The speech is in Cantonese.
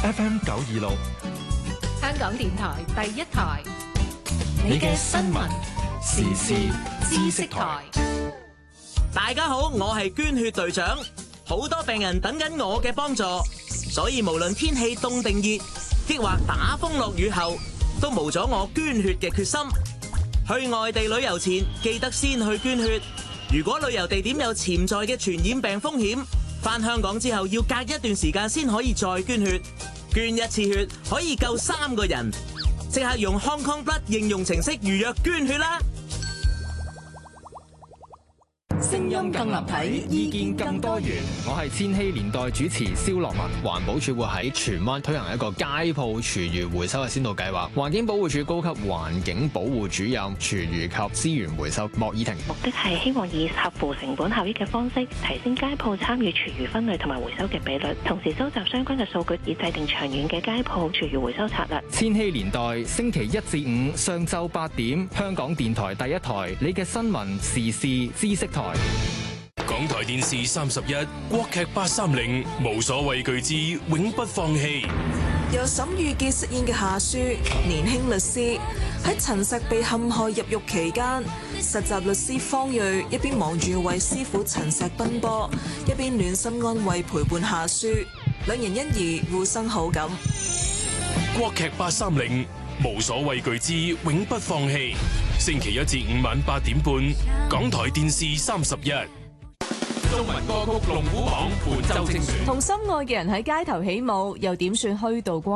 FM 926， 香港電台第一台， 你嘅新聞時事知識台。 大家好，我係捐血隊長，好多病人等緊我嘅幫助，所以無論天氣凍定熱，抑或打風落雨後，都無咗我捐血嘅決心。去外地旅遊前，記得先去捐血。如果旅遊地點有潛在嘅傳染病風險，返香港之後要隔一段時間先可以再捐血。捐一次血可以救3個人，即刻用 Hong Kong Blood 應用程式預約捐血啦！ 聲音更立體，意見更多元。 我係千禧年代主持蕭樂文。環保署會喺荃灣推行一個街鋪廚餘回收嘅先導計劃。環境保護署高級環境保護主任廚餘及資源回收莫以婷。 目的係希望以合乎成本效益嘅方式，提升街鋪參與廚餘分類同埋回收嘅比率，同時收集相關嘅數據，以制定長遠嘅街鋪廚餘回收策略。 千禧年代星期1至5上晝8點，香港電台第一台，你嘅新聞時事知識台。 港台電視31國劇830無所畏懼之永不放棄。 由沈玉潔飾演嘅夏書，年輕律師喺陳碩被陷害入獄期間，實習律師方睿一邊忙住為師傅陳碩奔波，一邊暖心安慰陪伴夏書，兩人因而互生好感。 國劇830無所畏懼之永不放棄，星期1至5晚8點半，港台電視31。 中文歌曲龍虎榜本周精選。 同心愛嘅人喺街頭起舞，又點算虛度光